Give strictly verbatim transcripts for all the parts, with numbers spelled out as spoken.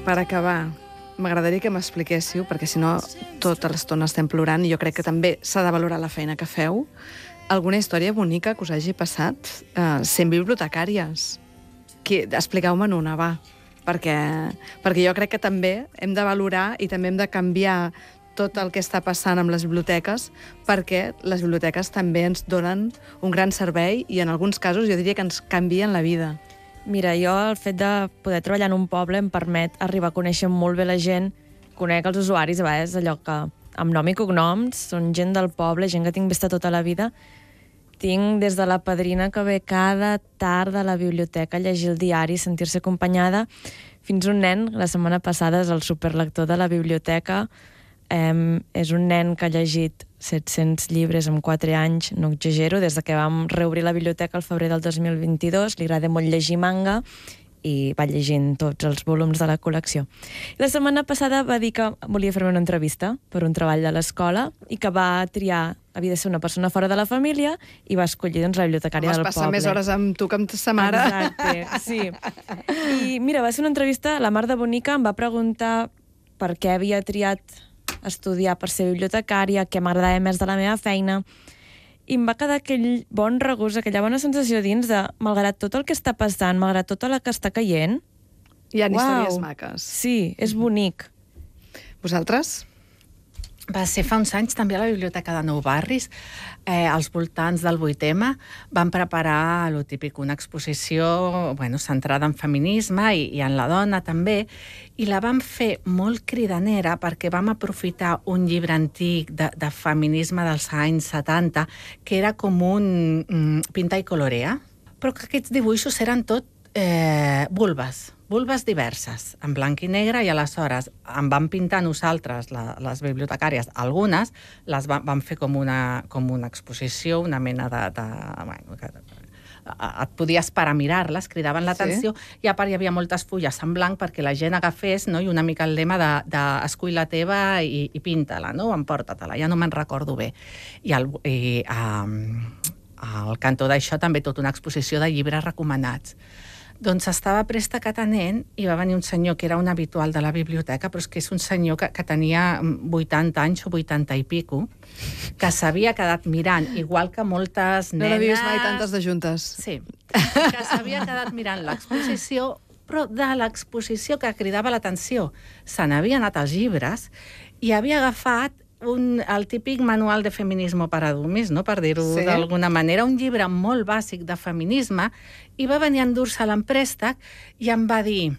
per acabar, m'agradaria que m'expliquéssiu, perquè si no tota l'estona estem plorant, i jo crec que també s'ha de valorar la feina que feu, alguna història bonica que us hagi passat eh, sent bibliotecàries. Que, expliqueu-me'n una, va. Perquè, perquè jo crec que també hem de valorar i també hem de canviar tot el que està passant amb les biblioteques, perquè les biblioteques també ens donen un gran servei i en alguns casos jo diria que ens canvien la vida. Mira, jo el fet de poder treballar en un poble em permet arribar a conèixer molt bé la gent, conec els usuaris, a vegades allò que amb nom i cognoms, són gent del poble, gent que tinc vista tota la vida. Tinc des de la padrina que ve cada tarda a la biblioteca a llegir el diari, sentir-se acompanyada, fins un nen, la setmana passada és el superlector de la biblioteca. Um, és un nen que ha llegit set-cents llibres en quatre anys, no exagero, des de que vam reobrir la biblioteca al febrer del dos mil vint-i-dos, li agrada molt llegir manga i va llegint tots els volums de la col·lecció. I la setmana passada va dir que volia fer-me una entrevista per un treball de l'escola i que va triar, havia de ser una persona fora de la família i va escollir doncs, la bibliotecària del poble. Vas passar més hores amb tu que amb sa mare. Exacte, sí. I mira, va ser una entrevista, la Mar de Bonica em va preguntar per què havia triat estudiar per ser bibliotecària, què m'agradava més de la meva feina, i em va quedar aquell bon regust, aquella bona sensació dins de, malgrat tot el que està passant, malgrat tot el que està caient... Hi ha uau, històries maques. Sí, és bonic. Vosaltres? Va ser fa uns anys també a la Biblioteca de Nou Barris, eh, als voltants del vuit eme, van preparar el típic, una exposició bueno, centrada en feminisme i, i en la dona també, i la vam fer molt cridanera perquè vam aprofitar un llibre antic de, de feminisme dels anys setanta, que era com un mm, pinta i colorea, però que aquests dibuixos eren tot eh, vulves, vulves diverses, en blanc i negre, i aleshores en vam pintar nosaltres, la, les bibliotecàries, algunes, les va, vam fer com una, com una exposició, una mena de... de bueno, que, et podies parar a mirar-les, cridaven l'atenció, sí? I a part hi havia moltes fulles en blanc perquè la gent agafés, no? I una mica el lema de, de escull la teva i, i pinta-la, no? Emporta-te-la, ja no me'n recordo bé. I, el, i um, al cantó d'això també tota una exposició de llibres recomanats. Doncs estava presta aquest atenent i va venir un senyor que era un habitual de la biblioteca, però és que és un senyor que, que tenia vuitanta anys o vuitanta i pico, que s'havia quedat mirant, igual que moltes nenes... No l'havies mai tantes de juntes. Sí, que s'havia quedat mirant l'exposició, però de l'exposició que cridava l'atenció. Se n'havia anat els llibres i havia agafat un, el típic manual de feminisme per adults, no? Per dir-ho sí? d'alguna manera, un llibre molt bàsic de feminisme, i va venir a endur-se l'emprèstec i em va dir: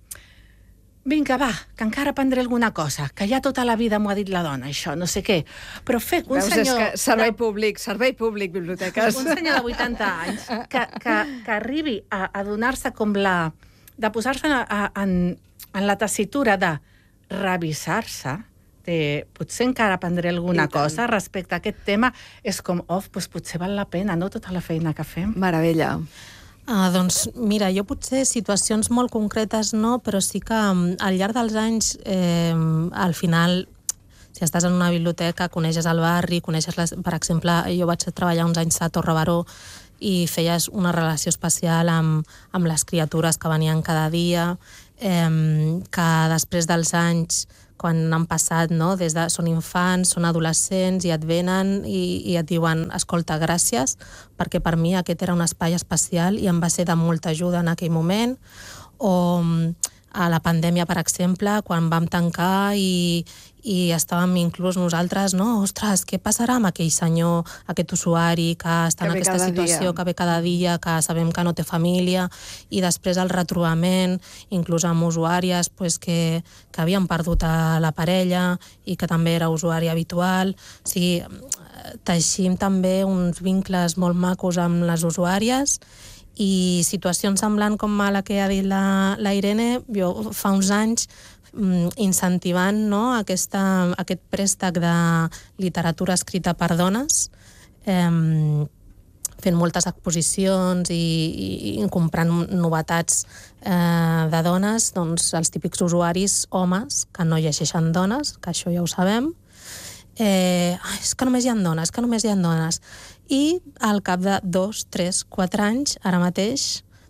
vinga, va, que encara aprendré alguna cosa, que ja tota la vida m'ho ha dit la dona, això, no sé què. Però fer un Veus, senyor... És que servei de... públic, servei públic, biblioteques. Un senyor de vuitanta anys que, que, que arribi a, a donar-se com la... de posar-se en, en la tessitura de revisar-se, de potser encara aprendré alguna cosa respecte a aquest tema, és com, oh, doncs potser val la pena, no?, tota la feina que fem. Meravella. Uh, doncs mira, jo potser situacions molt concretes no, però sí que um, al llarg dels anys, eh, al final, si estàs en una biblioteca, coneixes el barri, coneixes, les, per exemple, jo vaig treballar uns anys a Torre Baró i feies una relació especial amb, amb les criatures que venien cada dia, eh, que després dels anys, quan han passat, no? Des de, són infants, són adolescents i et venen i, i et diuen, escolta, gràcies, perquè per mi aquest era un espai especial i em va ser de molta ajuda en aquell moment. O a la pandèmia, per exemple, quan vam tancar i, i estàvem inclús nosaltres, no? Ostres, què passarà amb aquell senyor, aquest usuari que està en aquesta situació, que ve cada dia, que sabem que no té família, i després el retrobament, inclús amb usuàries pues, que, que havien perdut a la parella i que també era usuari habitual. O sigui, teixim també uns vincles molt macos amb les usuàries, i situacions semblants com a la que ha dit la, la Irene, jo fa uns anys incentivant no, aquesta, aquest préstec de literatura escrita per dones, eh, fent moltes exposicions i, i, i comprant novetats eh, de dones, doncs els típics usuaris homes que no llegeixen dones, que això ja ho sabem, eh, és que només hi ha dones, que només hi ha dones. I al cap de dos, tres, quatre anys, ara mateix,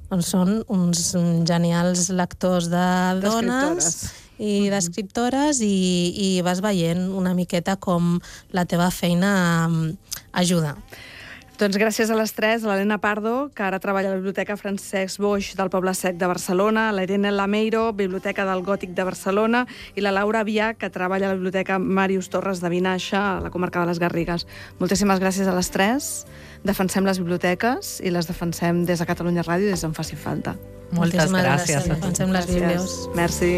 doncs són uns genials lectors de dones i d'escriptores i, i vas veient una miqueta com la teva feina ajuda. Doncs gràcies a les tres, a l'Helena Pardo, que ara treballa a la Biblioteca Francesc Boix del Poble Sec de Barcelona, la Irene Lameiro, Biblioteca del Gòtic de Barcelona, i la Laura Avià, que treballa a la Biblioteca Màrius Torres de Vinaixa, a la comarca de les Garrigues. Moltíssimes gràcies a les tres. Defensem les biblioteques i les defensem des de Catalunya Ràdio i des d'on faci falta. Moltes gràcies. Defensem les biblios. Merci.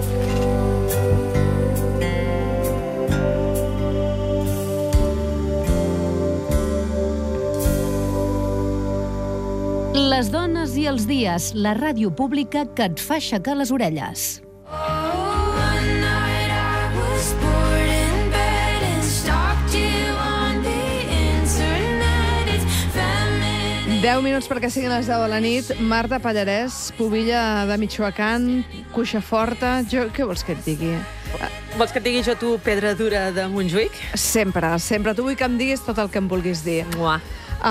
Les dones i els dies, la ràdio pública que et fa aixecar les orelles. deu minuts perquè siguin les deu de la nit. Marta Pallarès, pubilla de Michoacán, cuixa forta. Jo, què vols que et digui? Vols que et digui jo tu pedra dura de Montjuïc? Sempre, sempre. Tu vull que em diguis tot el que em vulguis dir. Uah.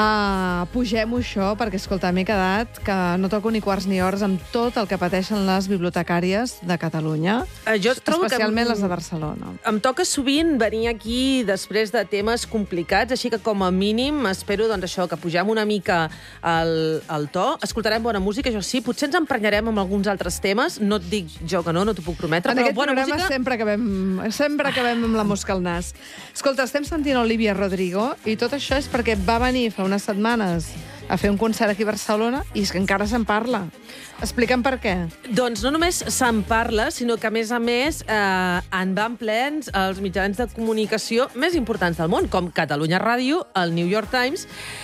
Uh, Pugem-ho això, perquè, escolta, m'he quedat que no toco ni quarts ni hores amb tot el que pateixen les bibliotecàries de Catalunya, uh, jo trobo especialment que les de Barcelona. Em toca sovint venir aquí després de temes complicats, així que com a mínim espero doncs, això, que pugem una mica el, el to. Escoltarem bona música, això sí, potser ens emprenyarem amb alguns altres temes, no et dic jo que no, no t'ho puc prometre, en però aquest bona programa música... sempre acabem, sempre acabem amb la mosca al nas. Escolta, estem sentint Olivia Rodrigo i tot això és perquè va venir fa unes setmanes a fer un concert aquí a Barcelona i és que encara se'n parla. Explica'm per què. Doncs no només se'n parla, sinó que, a més a més, eh, en van plens els mitjans de comunicació més importants del món, com Catalunya Ràdio, el New York Times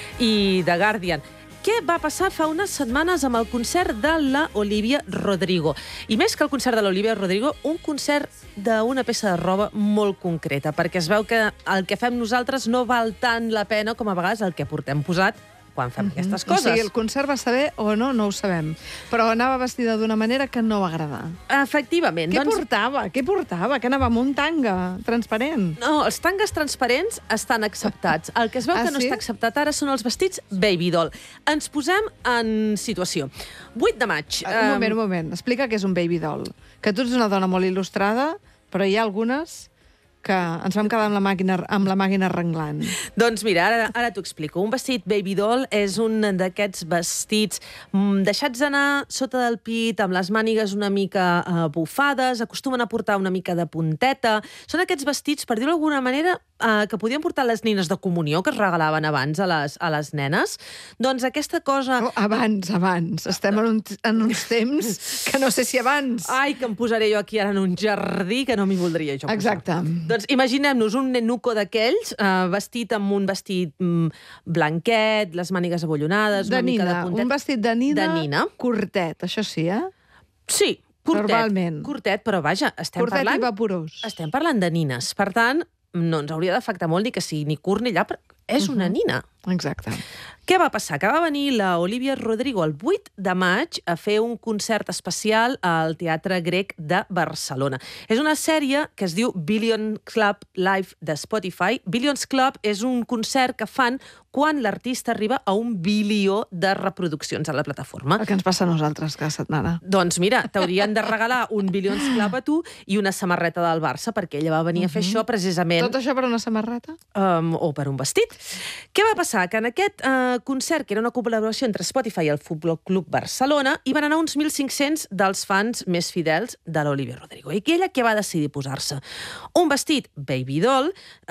i The Guardian. Què va passar fa unes setmanes amb el concert de la Olivia Rodrigo? I més que el concert de l'Olivia Rodrigo, un concert d'una peça de roba molt concreta, perquè es veu que el que fem nosaltres no val tant la pena com a vegades el que portem posat quan fem mm-hmm. aquestes coses. O sigui, el concert va saber o no, no ho sabem. Però anava vestida d'una manera que no va agradar. Efectivament. Què doncs... portava? Què portava? Que anava amb un tanga transparent? No, els tangues transparents estan acceptats. El que es veu ah, que no sí? està acceptat ara són els vestits baby doll. Ens posem en situació. vuit de maig. Un moment, un moment. Explica què és un baby doll. Que tu ets una dona molt il·lustrada, però hi ha algunes que ens vam quedar amb la màquina, amb la màquina arrenglant. Doncs mira, ara, ara t'ho explico. Un vestit baby doll és un d'aquests vestits mm, deixats anar sota del pit, amb les mànigues una mica uh, bufades, acostumen a portar una mica de punteta. Són aquests vestits, per dir-ho d'alguna manera, uh, que podien portar les nines de comunió, que es regalaven abans a les, a les nenes. Doncs aquesta cosa... Oh, abans, abans. Estem en, un, en uns temps que no sé si abans. Ai, que em posaré jo aquí ara en un jardí que no m'hi voldria jo posar. Exacte. Doncs imaginem-nos un nenuco d'aquells, eh, vestit amb un vestit mm, blanquet, les mànigues abollonades, de una nina, mica de puntet. un vestit de nina, de nina. curtet, això sí, eh? Sí, curtet. Normalment. Curtet, però vaja, estem curtet parlant... i vaporós. Estem parlant de nines. Per tant, no ens hauria d'afectar molt dir que sigui ni curt ni llarg, però és una nina. Exacte. Què va passar? Que va venir la Olivia Rodrigo el vuit de maig a fer un concert especial al Teatre Grec de Barcelona. És una sèrie que es diu Billions Club Live de Spotify. Billions Club és un concert que fan quan l'artista arriba a un bilió de reproduccions a la plataforma. El que ens passa a nosaltres cada setmana. Doncs mira, t'haurien de regalar un Billions Club a tu i una samarreta del Barça, perquè ella va venir uh-huh. a fer això precisament... Tot això per una samarreta? Um, o per un vestit. Què va passar? Que en aquest uh, concert, que era una col·laboració entre Spotify i el Futbol Club Barcelona, hi van anar uns mil cinc-cents dels fans més fidels de l'Olivia Rodrigo. I ella què va decidir posar-se? Un vestit baby doll,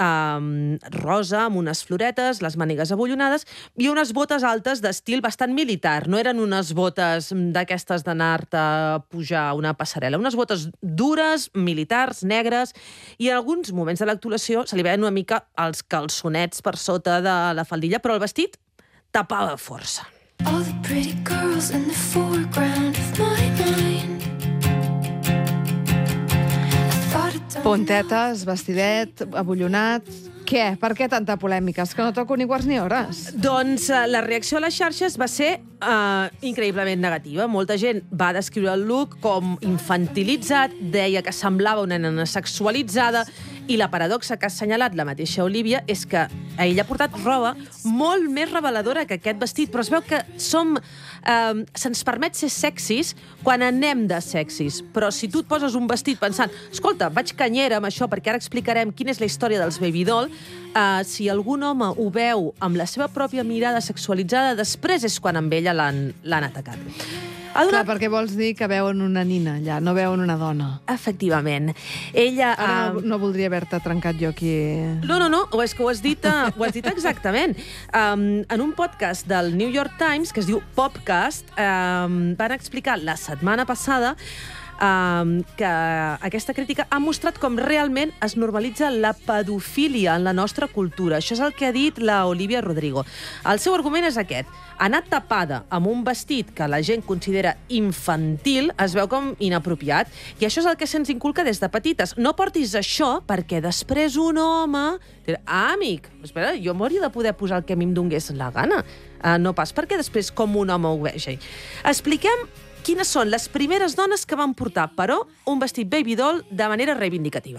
um, rosa, amb unes floretes, les mànigues abollonades, i unes botes altes d'estil bastant militar. No eren unes botes d'aquestes d'anar-te a pujar una passarel·la. Unes botes dures, militars, negres, i en alguns moments de l'actuació se li veien una mica els calçonets per sota de la faldilla, però el vestit tapava força. All the pretty girls in the foreground of my mind. Puntetes, vestidet, abollonat... Què? Per què tanta polèmica? És que no toco ni quarts ni hores. Doncs uh, la reacció a les xarxes va ser uh, increïblement negativa. Molta gent va descriure el look com infantilitzat, deia que semblava una nena sexualitzada I la paradoxa que ha assenyalat la mateixa Olivia és que ella ha portat roba molt més reveladora que aquest vestit, però es veu que som... Eh, se'ns permet ser sexis quan anem de sexis. Però si tu et poses un vestit pensant escolta, vaig canyera amb això perquè ara explicarem quina és la història dels baby doll, eh, si algun home ho veu amb la seva pròpia mirada sexualitzada, després és quan amb ella l'han l'han atacat. Ha Clar, donat... perquè vols dir que veuen una nina allà, no veuen una dona. Efectivament. Ella... Ara no, eh, no voldria haver-te trencat jo aquí... No, no, no, o és que ho has dit, uh, ho has dit exactament. Um, en un podcast del New York Times, que es diu Popcast, um, van explicar la setmana passada um, que aquesta crítica ha mostrat com realment es normalitza la pedofília en la nostra cultura. Això és el que ha dit la Olivia Rodrigo. El seu argument és aquest. Anar tapada amb un vestit que la gent considera infantil es veu com inapropiat, i això és el que se'ns inculca des de petites. No portis això perquè després un home... Ah, amic, espera, jo m'hauria de poder posar el que a mi em donés la gana. Uh, no pas perquè després com un home ho vegi. Expliquem quines són les primeres dones que van portar, però, un vestit baby doll de manera reivindicativa.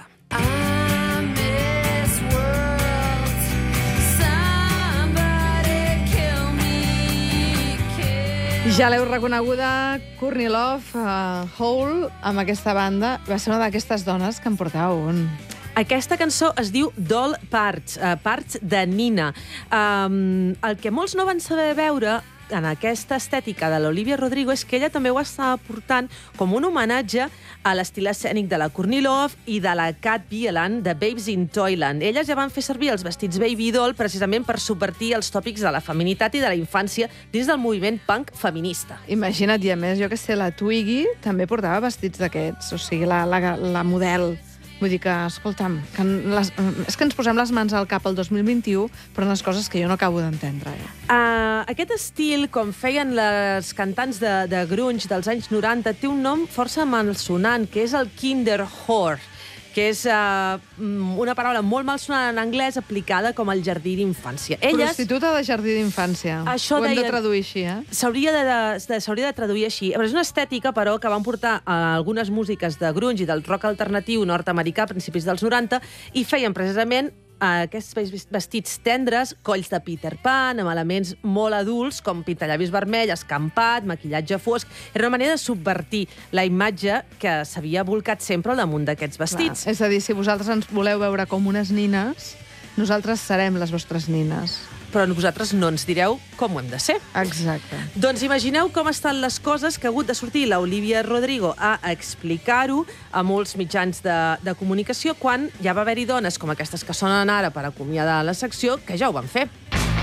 Ja l'heu reconeguda, Courtney Love, uh, Hole, amb aquesta banda. Va ser una d'aquestes dones que en portava un. Aquesta cançó es diu Doll Parts, uh, Parts de Nina. Um, el que molts no van saber veure en aquesta estètica de l'Olivia Rodrigo és que ella també ho estava portant com un homenatge a l'estil escènic de la Courtney Love i de la Kat Bielan de Babes in Toyland. Elles ja van fer servir els vestits baby doll precisament per subvertir els tòpics de la feminitat i de la infància dins del moviment punk feminista. Imagina't, i a més, jo que sé, la Twiggy també portava vestits d'aquests, o sigui, la, la, la model. Vull dir que, escolta'm, que les, és que ens posem les mans al cap el dos mil vint-i-u, però unes coses que jo no acabo d'entendre. Eh? Uh, aquest estil, com feien les cantants de, de grunge dels anys noranta, té un nom força malsonant, que és el kinder whore, que és uh, una paraula molt malsonant en anglès aplicada com el jardí d'infància. Elles... Prostituta de jardí d'infància. Això ho hem deia... de traduir així, eh? S'hauria de, de, s'hauria de traduir així. Però és una estètica, però, que van portar a algunes músiques de grunge i del rock alternatiu nord-americà a principis dels noranta i feien precisament aquests vestits tendres, colls de Peter Pan, amb elements molt adults, com pintallavis vermell, escampat, maquillatge fosc. Era una manera de subvertir la imatge que s'havia volcat sempre al damunt d'aquests vestits. Clar. És a dir, si vosaltres ens voleu veure com unes nines, nosaltres serem les vostres nines. Però vosaltres no ens direu com ho hem de ser. Exacte. Doncs imagineu com estan les coses que ha hagut de sortir la Olivia Rodrigo a explicar-ho a molts mitjans de, de comunicació quan ja va haver-hi dones com aquestes que sonen ara per acomiadar la secció que ja ho van fer.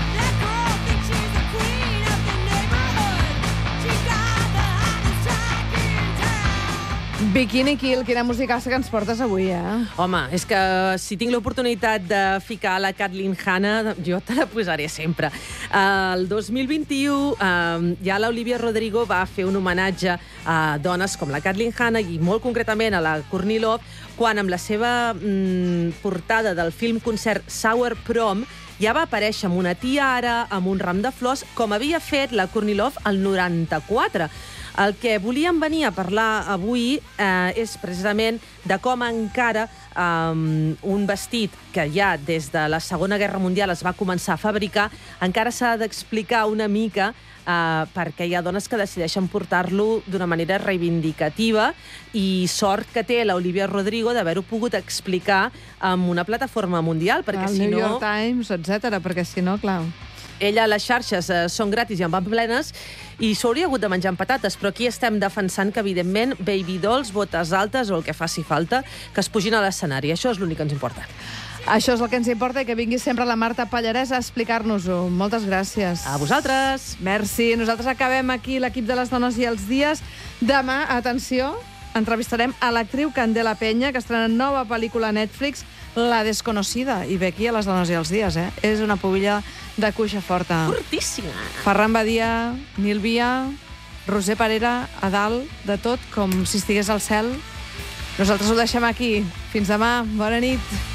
Bikini Kill, quina musicassa que ens portes avui, eh? Home, és que si tinc l'oportunitat de ficar la Kathleen Hanna, jo te la posaré sempre. El dos mil vint-i-u ja l'Olivia Rodrigo va fer un homenatge a dones com la Kathleen Hanna i molt concretament a la Courtney Love, quan amb la seva mm, portada del film-concert Sour Prom ja va aparèixer amb una tiara, amb un ram de flors, com havia fet la Courtney Love al noranta-quatre. El que volíem venir a parlar avui eh, és precisament de com encara eh, un vestit que ja des de la Segona Guerra Mundial es va començar a fabricar, encara s'ha d'explicar una mica eh, perquè hi ha dones que decideixen portar-lo d'una manera reivindicativa i sort que té l'Olivia Rodrigo d'haver-ho pogut explicar amb una plataforma mundial, perquè el si New no... York Times, etcètera, perquè si no, clar... Ella, les xarxes eh, són gratis i en van plenes i s'hauria hagut de menjar amb patates, però aquí estem defensant que, evidentment, baby dolls, botes altes o el que faci falta, que es pugin a l'escenari. Això és l'únic que ens importa. Això és el que ens importa i que vingui sempre la Marta Pallarès a explicar-nos-ho. Moltes gràcies. A vosaltres. Merci. Nosaltres acabem aquí l'equip de les dones i els dies. Demà, atenció, entrevistarem a l'actriu Candela Peña, que estrena nova pel·lícula a Netflix, La desconocida. I ve aquí a les dones i els dies, eh? És una pubilla de cuixa forta. Fortíssima. Ferran Badia, Nil Via, Roser Parera, a dalt de tot, com si estigués al cel. Nosaltres ho deixem aquí. Fins demà. Bona nit.